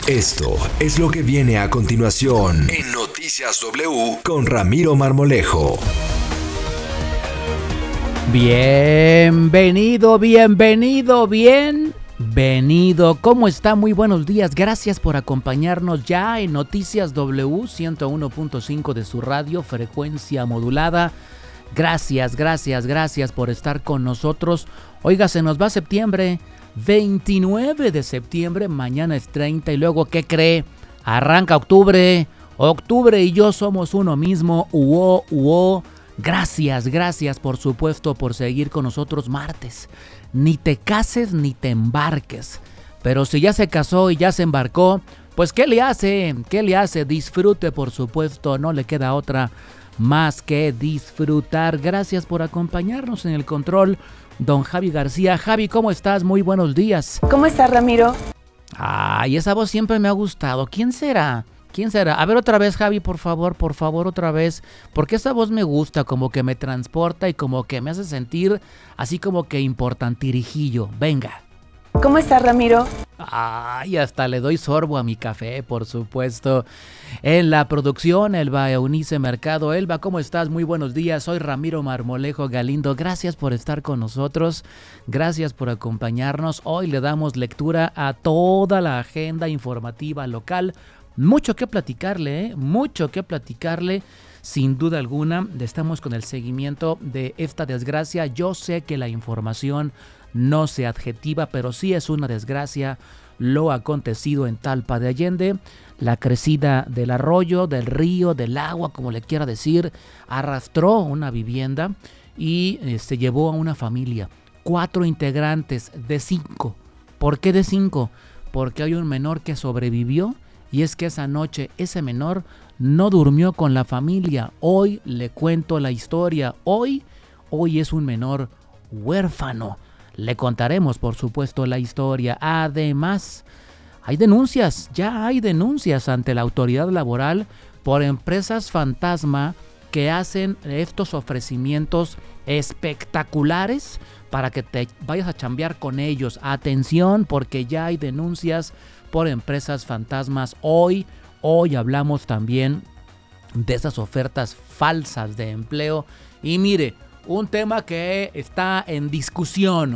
Esto es lo que viene a continuación en Noticias W con Ramiro Marmolejo. Bienvenido. ¿Cómo está? Muy buenos días. Gracias por acompañarnos ya en Noticias W 101.5 de su radio, frecuencia modulada. Gracias por estar con nosotros. Oiga, se nos va septiembre, 29 de septiembre, mañana es 30 y luego, ¿qué cree? Arranca octubre y yo somos uno mismo, Gracias por supuesto por seguir con nosotros martes. Ni te cases ni te embarques. Pero si ya se casó y ya se embarcó, pues ¿qué le hace? Disfrute, por supuesto, no le queda otra más que disfrutar. Gracias por acompañarnos en el control, don Javi García. Javi, ¿cómo estás? Muy buenos días. ¿Cómo estás, Ramiro? Ay, esa voz siempre me ha gustado. ¿Quién será? A ver otra vez, Javi, por favor, otra vez. Porque esa voz me gusta, como que me transporta y como que me hace sentir así como que importantirijillo. Venga. ¿Cómo estás, Ramiro? Ay, hasta le doy sorbo a mi café, por supuesto. En la producción, Elba Eunice Mercado. Elba, ¿cómo estás? Muy buenos días. Soy Ramiro Marmolejo Galindo. Gracias por estar con nosotros. Gracias por acompañarnos. Hoy le damos lectura a toda la agenda informativa local. Mucho que platicarle, sin duda alguna. Estamos con el seguimiento de esta desgracia. Yo sé que la información no se adjetiva, pero sí es una desgracia lo acontecido en Talpa de Allende. La crecida del arroyo, del río, del agua, como le quiera decir, arrastró una vivienda y se llevó a una familia. 4 integrantes de 5. ¿Por qué de 5? Porque hay un menor que sobrevivió. Y es que esa noche ese menor no durmió con la familia. Hoy le cuento la historia. Hoy es un menor huérfano. Le contaremos, por supuesto, la historia. Además, hay denuncias ante la autoridad laboral por empresas fantasma que hacen estos ofrecimientos espectaculares para que te vayas a chambear con ellos. Atención, porque ya hay denuncias por empresas fantasmas. Hoy hablamos también de esas ofertas falsas de empleo. Y mire, un tema que está en discusión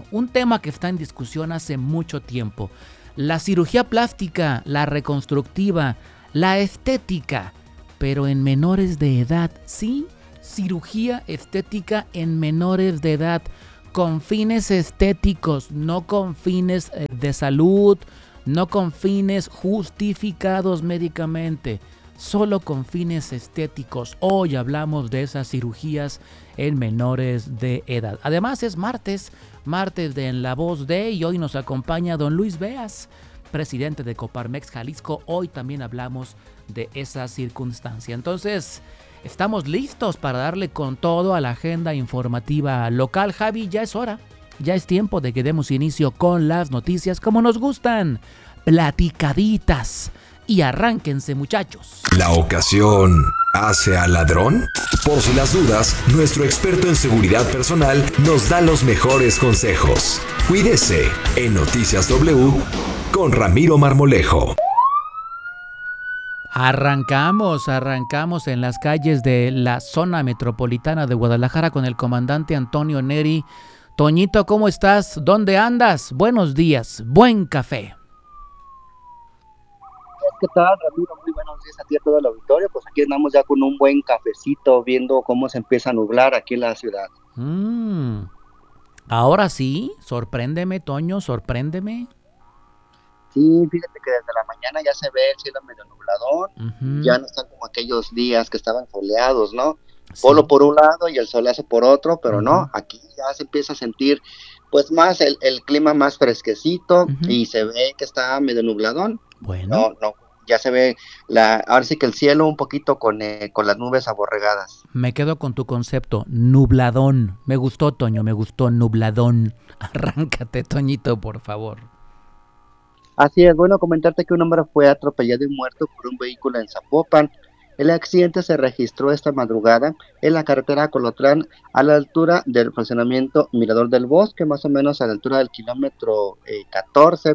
hace mucho tiempo. La cirugía plástica, la reconstructiva, la estética, pero en menores de edad. Sí, cirugía estética en menores de edad, con fines estéticos, no con fines de salud, no con fines justificados médicamente, solo con fines estéticos. Hoy hablamos de esas cirugías en menores de edad. Además es martes de En la Voz de, y hoy nos acompaña don Luis Beas, presidente de Coparmex Jalisco. Hoy también hablamos de esa circunstancia. Entonces, estamos listos para darle con todo a la agenda informativa local. Javi, ya es hora. Ya es tiempo de que demos inicio con las noticias como nos gustan, platicaditas. Y arránquense, muchachos. ¿La ocasión hace al ladrón? Por si las dudas, nuestro experto en seguridad personal nos da los mejores consejos. Cuídese en Noticias W con Ramiro Marmolejo. Arrancamos en las calles de la zona metropolitana de Guadalajara con el comandante Antonio Neri. Toñito, ¿cómo estás? ¿Dónde andas? Buenos días, buen café. ¿Qué tal, Ramiro? Muy buenos días a ti y a todo el auditorio. Pues aquí andamos ya con un buen cafecito, viendo cómo se empieza a nublar aquí en la ciudad. Ahora sí, sorpréndeme, Toño, sorpréndeme. Sí, fíjate que desde la mañana ya se ve el cielo medio nubladón. Ya no están como aquellos días que estaban soleados, ¿no? Sí. Polo por un lado y el solazo por otro, pero no, aquí ya se empieza a sentir pues más el clima más fresquecito y se ve que está medio nubladón. Bueno. No, ya se ve ahora sí que el cielo un poquito con las nubes aborregadas. Me quedo con tu concepto, nubladón. Me gustó, Toño, nubladón. Arráncate, Toñito, por favor. Así es, bueno, comentarte que un hombre fue atropellado y muerto por un vehículo en Zapopan. El accidente se registró esta madrugada en la carretera Colotlán, a la altura del fraccionamiento Mirador del Bosque, más o menos a la altura del kilómetro 14.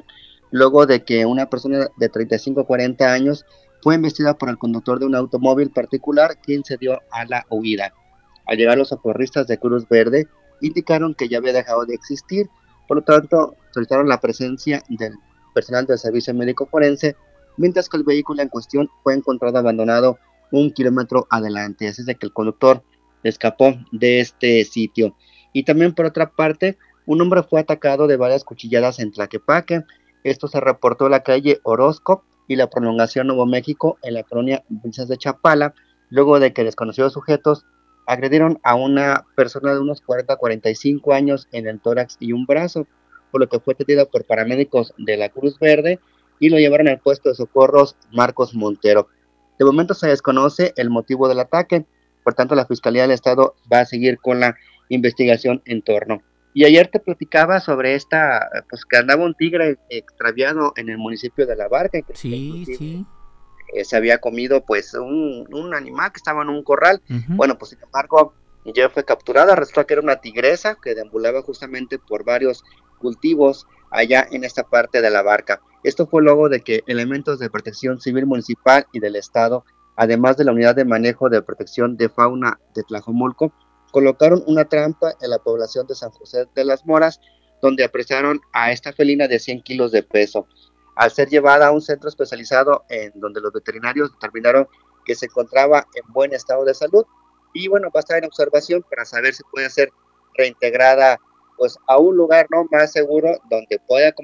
luego de que una persona de 35 a 40 años fue embestida por el conductor de un automóvil particular, quien se dio a la huida. Al llegar los socorristas de Cruz Verde indicaron que ya había dejado de existir, por lo tanto solicitaron la presencia del personal del servicio médico forense, mientras que el vehículo en cuestión fue encontrado abandonado 1 kilómetro adelante, así es de que el conductor escapó de este sitio. Y también por otra parte, un hombre fue atacado de varias cuchilladas en Tlaquepaque. Esto se reportó en la calle Orozco y la prolongación Nuevo México en la colonia Villas de Chapala, luego de que desconocidos sujetos agredieron a una persona de unos 40 a 45 años en el tórax y un brazo, por lo que fue atendido por paramédicos de la Cruz Verde y lo llevaron al puesto de socorros Marcos Montero. De momento se desconoce el motivo del ataque, por tanto la Fiscalía del Estado va a seguir con la investigación en torno. Y ayer te platicaba sobre pues que andaba un tigre extraviado en el municipio de La Barca. Que sí. Se había comido pues un animal que estaba en un corral. Uh-huh. Bueno, pues sin embargo ya fue capturada. Resultó que era una tigresa que deambulaba justamente por varios cultivos allá en esta parte de La Barca. Esto fue luego de que elementos de protección civil municipal y del estado, además de la unidad de manejo de protección de fauna de Tlajomulco, colocaron una trampa en la población de San José de las Moras, donde apresaron a esta felina de 100 kilos de peso. Al ser llevada a un centro especializado en donde los veterinarios determinaron que se encontraba en buen estado de salud, y bueno, va a estar en observación para saber si puede ser reintegrada pues a un lugar, ¿no?, más seguro donde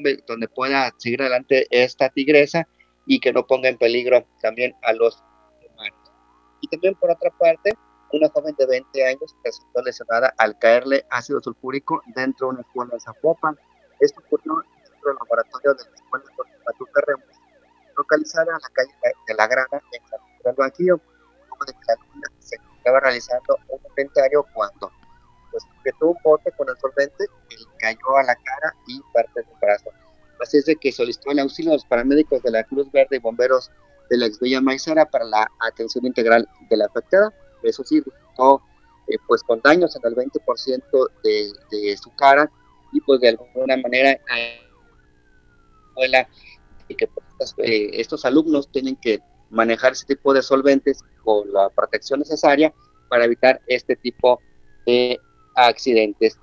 pueda seguir adelante esta tigresa y que no ponga en peligro también a los humanos. Y también por otra parte, una joven de 20 años resultó lesionada al caerle ácido sulfúrico dentro de una escuela en Zapopan. Esto ocurrió dentro del laboratorio de la Escuela de Matur Remos, localizada en la calle de La Grana, en San Luis del Bajío, como de que la alumna se estaba realizando un inventario cuando pues sujetó un bote con el solvente y le cayó a la cara y parte del brazo. Así es de que solicitó el auxilio de los paramédicos de la Cruz Verde y bomberos de la ex Villa Maizara para la atención integral de la afectada. Eso sí, resultó pues con daños en el 20% de su cara, y pues de alguna manera escuela que estos alumnos tienen que manejar ese tipo de solventes con la protección necesaria para evitar este tipo de accidentes.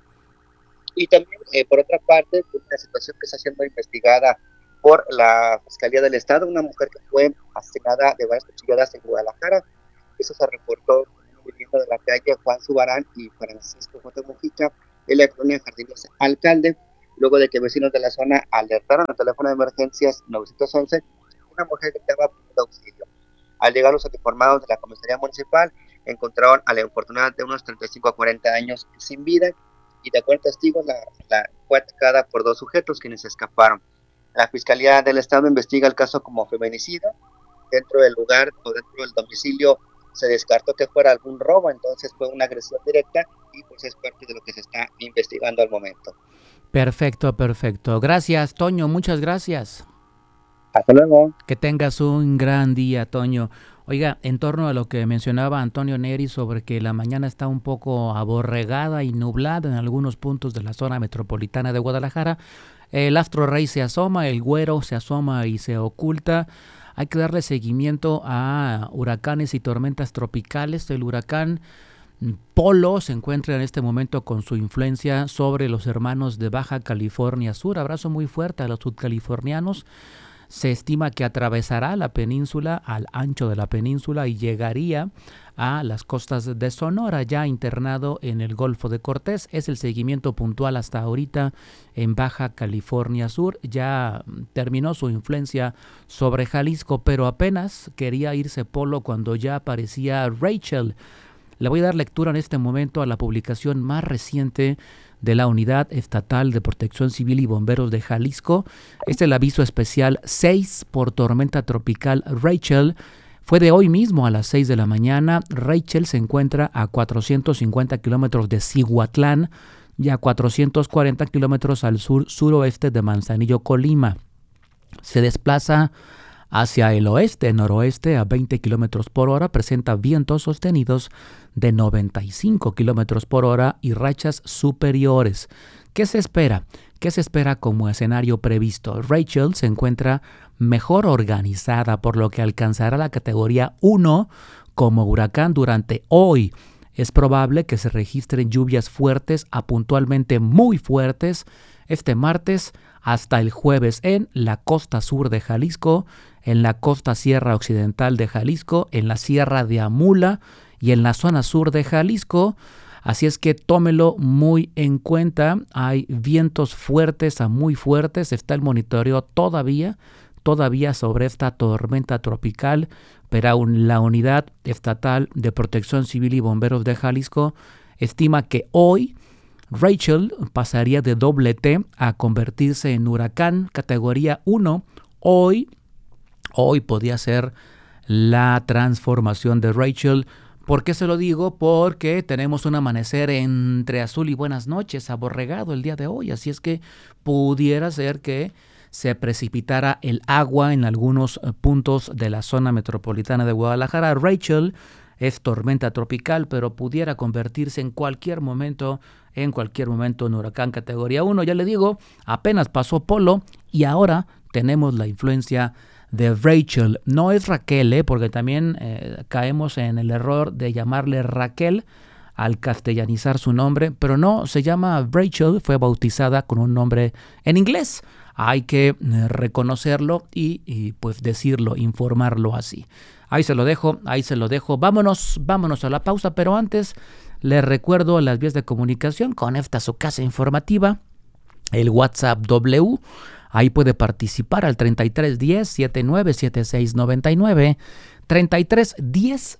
Y también por otra parte, una situación que está siendo investigada por la Fiscalía del Estado, una mujer que fue asesinada de varias cuchilladas en Guadalajara. Eso se reportó en un vivienda de la calle Juan Zubarán y Francisco J. Mujica en la colonia Jardines Alcalde, luego de que vecinos de la zona alertaron al teléfono de emergencias 911, una mujer que estaba pidiendo auxilio. Al llegar los uniformados de la comisaría municipal, encontraron a la infortunada de unos 35 a 40 años sin vida, y de acuerdo a testigos, la fue atacada por dos sujetos quienes escaparon. La Fiscalía del Estado investiga el caso como feminicidio. Dentro del lugar o dentro del domicilio se descartó que fuera algún robo, entonces fue una agresión directa y pues es parte de lo que se está investigando al momento. Perfecto. Gracias, Toño, muchas gracias. Hasta luego. Que tengas un gran día, Toño. Oiga, en torno a lo que mencionaba Antonio Neri sobre que la mañana está un poco aborregada y nublada en algunos puntos de la zona metropolitana de Guadalajara, el astro rey se asoma, el güero se asoma y se oculta. Hay que darle seguimiento a huracanes y tormentas tropicales. El huracán Polo se encuentra en este momento con su influencia sobre los hermanos de Baja California Sur. Abrazo muy fuerte a los sudcalifornianos. Se estima que atravesará la península, al ancho de la península, y llegaría a las costas de Sonora, ya internado en el Golfo de Cortés. Es el seguimiento puntual hasta ahorita en Baja California Sur. Ya terminó su influencia sobre Jalisco, pero apenas quería irse Polo cuando ya aparecía Rachel. Le voy a dar lectura en este momento a la publicación más reciente de la Unidad Estatal de Protección Civil y Bomberos de Jalisco. Este es el aviso especial 6 por tormenta tropical Rachel. Fue de hoy mismo a las 6 de la mañana. Rachel se encuentra a 450 kilómetros de Cihuatlán y a 440 kilómetros al suroeste de Manzanillo, Colima. Se desplaza hacia el oeste-noroeste a 20 kilómetros por hora, presenta vientos sostenidos de 95 kilómetros por hora y rachas superiores. ¿Qué se espera? ¿Qué se espera como escenario previsto? Rachel se encuentra mejor organizada, por lo que alcanzará la categoría 1 como huracán durante hoy. Es probable que se registren lluvias fuertes a puntualmente muy fuertes este martes hasta el jueves en la costa sur de Jalisco, en la costa sierra occidental de Jalisco, en la sierra de Amula y en la zona sur de Jalisco. Así es que tómelo muy en cuenta. Hay vientos fuertes a muy fuertes. Está el monitoreo todavía sobre esta tormenta tropical, pero la Unidad Estatal de Protección Civil y Bomberos de Jalisco estima que hoy Rachel pasaría de doble T a convertirse en huracán categoría 1. Hoy podía ser la transformación de Rachel. ¿Por qué se lo digo? Porque tenemos un amanecer entre azul y buenas noches, aborregado el día de hoy. Así es que pudiera ser que se precipitara el agua en algunos puntos de la zona metropolitana de Guadalajara. Rachel es tormenta tropical, pero pudiera convertirse en cualquier momento en huracán categoría 1. Ya le digo, apenas pasó Polo y ahora tenemos la influencia de Rachel. No es Raquel, porque también caemos en el error de llamarle Raquel al castellanizar su nombre, pero no, se llama Rachel, fue bautizada con un nombre en inglés. Hay que reconocerlo y pues decirlo, informarlo así. Ahí se lo dejo. Vámonos a la pausa, pero antes les recuerdo las vías de comunicación con esta su casa informativa, el WhatsApp W. Ahí puede participar al 3310 797699, 3310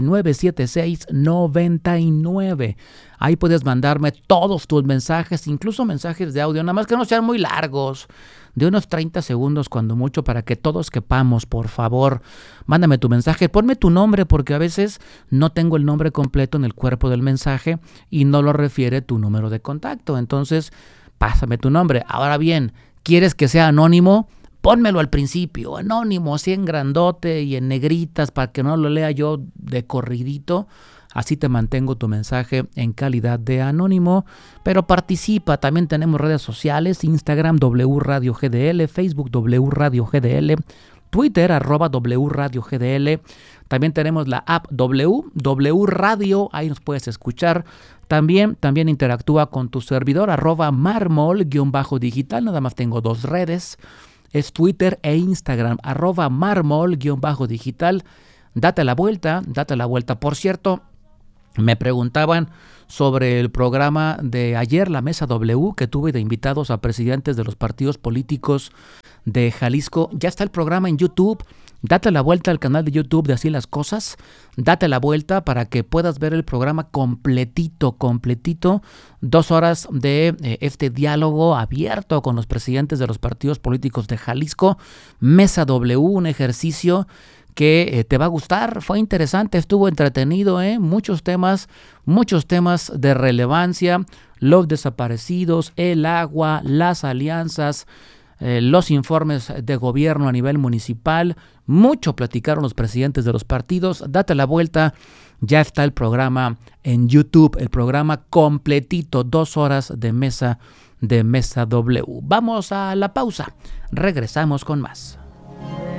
797699. Ahí puedes mandarme todos tus mensajes, incluso mensajes de audio, nada más que no sean muy largos, de unos 30 segundos cuando mucho, para que todos quepamos. Por favor, mándame tu mensaje, ponme tu nombre, porque a veces no tengo el nombre completo en el cuerpo del mensaje y no lo refiere tu número de contacto. Entonces, pásame tu nombre. Ahora bien, ¿quieres que sea anónimo? Pónmelo al principio, anónimo, así en grandote y en negritas, para que no lo lea yo de corridito. Así te mantengo tu mensaje en calidad de anónimo, pero participa. También tenemos redes sociales: Instagram W Radio GDL, Facebook W Radio GDL, Twitter @W Radio GDL. También tenemos la app W Radio, ahí nos puedes escuchar. También interactúa con tu servidor @marmol_digital. Nada más tengo 2 redes, es Twitter e Instagram @marmol_digital. Date la vuelta. Por cierto, me preguntaban sobre el programa de ayer, la Mesa W, que tuve de invitados a presidentes de los partidos políticos de Jalisco. Ya está el programa en YouTube. Date la vuelta al canal de YouTube de Así las Cosas. Date la vuelta para que puedas ver el programa completito. 2 horas de este diálogo abierto con los presidentes de los partidos políticos de Jalisco. Mesa W, un ejercicio que te va a gustar. Fue interesante, estuvo entretenido, muchos temas de relevancia: los desaparecidos, el agua, las alianzas, los informes de gobierno a nivel municipal. Mucho platicaron los presidentes de los partidos. Date la vuelta, ya está el programa en YouTube, el programa completito, 2 horas de Mesa W. Vamos a la pausa, regresamos con más.